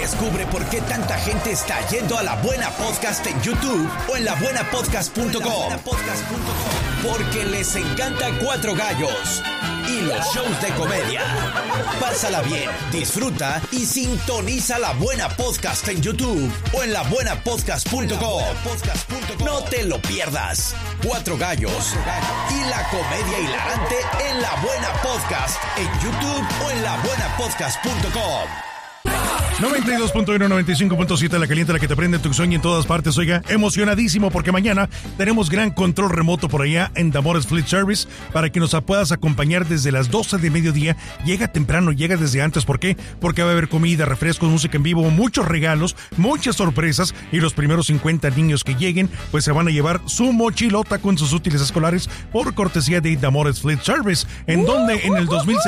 Descubre por qué tanta gente está yendo a La Buena Podcast en YouTube o en labuenapodcast.com. Porque les encanta Cuatro Gallos y los shows de comedia. Pásala bien, disfruta y sintoniza La Buena Podcast en YouTube o en labuenapodcast.com. No te lo pierdas. Cuatro Gallos y la comedia hilarante en La Buena Podcast en YouTube o en labuenapodcast.com. 92.1, 95.7, la caliente, la que te prende tu sueño en todas partes. Oiga, emocionadísimo porque mañana tenemos gran control remoto por allá en Damores Fleet Service para que nos puedas acompañar desde las 12 de mediodía. Llega temprano, llega desde antes. ¿Por qué? Porque va a haber comida, refrescos, música en vivo, muchos regalos, muchas sorpresas, y los primeros 50 niños que lleguen pues se van a llevar su mochilota con sus útiles escolares por cortesía de Damores Fleet Service. ¿En donde? En el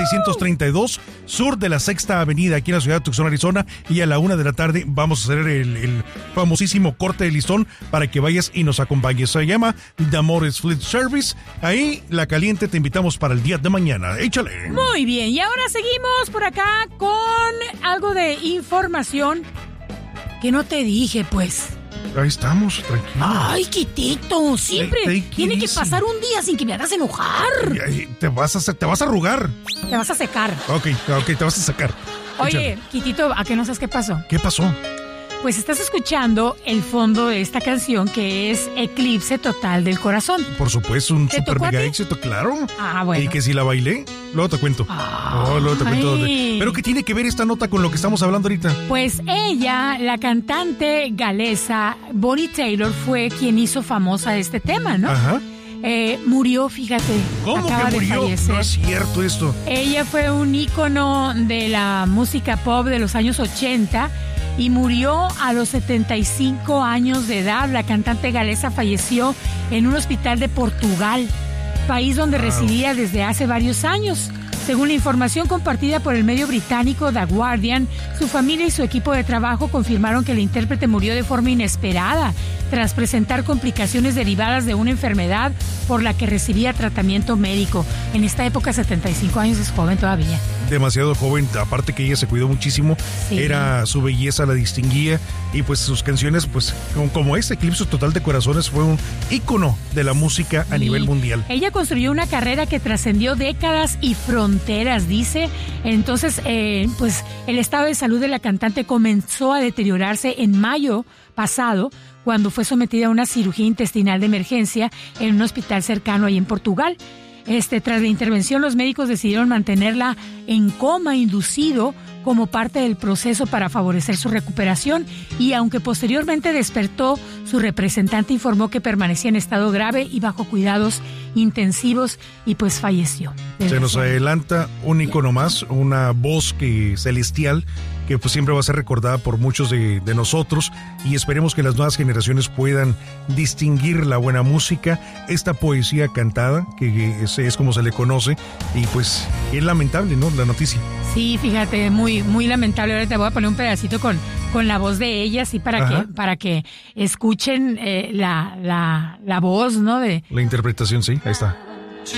2632 sur de la Sexta Avenida, aquí en la ciudad de Tucson, Arizona. Y a la 1 de la tarde vamos a hacer el famosísimo corte de listón para que vayas y nos acompañes. Se llama Damores Fleet Service. Ahí, la caliente, te invitamos para el día de mañana. Échale. Muy bien, y ahora seguimos por acá con algo de información que no te dije, pues. Ahí estamos, tranquilo. Ay, Quitito, siempre tiene que pasar un día sin que me hagas enojar. Te vas a arrugar. Te vas a secar. Ok, te vas a sacar. Oye, Échale. Quitito, ¿a qué no sabes qué pasó? ¿Qué pasó? Pues estás escuchando el fondo de esta canción, que es Eclipse Total del Corazón. Por supuesto, un ¿Te super tocó a mega ti? éxito, claro. Ah, bueno. Y que si la bailé, luego te cuento. Luego te cuento dónde. Pero ¿qué tiene que ver esta nota con lo que estamos hablando ahorita? Pues ella, la cantante galesa Bonnie Taylor, fue quien hizo famosa este tema, ¿no? Ajá. Murió, fíjate. ¿Cómo acaba que murió? de fallecer. No es cierto esto. Ella fue un ícono de la música pop de los años 80 y murió a los 75 años de edad. La cantante galesa falleció en un hospital de Portugal, país donde residía desde hace varios años. Según la información compartida por el medio británico The Guardian, su familia y su equipo de trabajo confirmaron que la intérprete murió de forma inesperada tras presentar complicaciones derivadas de una enfermedad por la que recibía tratamiento médico. En esta época, 75 años es joven todavía. Demasiado joven, aparte que ella se cuidó muchísimo, Sí. Era su belleza, la distinguía, y pues sus canciones, pues como este Eclipse Total de Corazones, fue un ícono de la música a nivel mundial. Ella construyó una carrera que trascendió décadas y fronteras, dice. Entonces, pues el estado de salud de la cantante comenzó a deteriorarse en mayo pasado, cuando fue sometida a una cirugía intestinal de emergencia en un hospital cercano ahí en Portugal. Tras la intervención, los médicos decidieron mantenerla en coma inducido como parte del proceso para favorecer su recuperación, y aunque posteriormente despertó, su representante informó que permanecía en estado grave y bajo cuidados intensivos, y pues falleció. Se nos adelanta un ícono más, una voz celestial que pues siempre va a ser recordada por muchos de nosotros, y esperemos que las nuevas generaciones puedan distinguir la buena música, esta poesía cantada, que es como se le conoce, y pues es lamentable, ¿no?, la noticia. Sí, fíjate, muy, muy lamentable. Ahora te voy a poner un pedacito con la voz de ella, así para que escuchen la voz, ¿no? La interpretación, sí, ahí está.